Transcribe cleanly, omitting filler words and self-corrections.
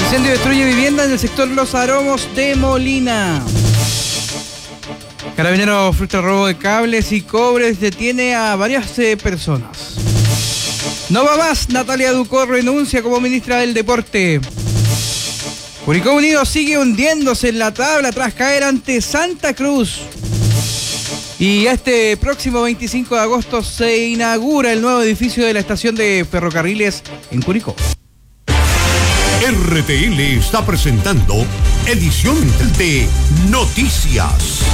Incendio destruye vivienda en el sector Los Aromos de Molina. Carabineros frustra robo de cables y cobres, detiene a varias personas. No va más, Natalia Ducó renuncia como ministra del Deporte. Curicó Unido sigue hundiéndose en la tabla tras caer ante Santa Cruz. Y este próximo 25 de agosto se inaugura el nuevo edificio de la estación de ferrocarriles en Curicó. RTL está presentando edición de Noticias.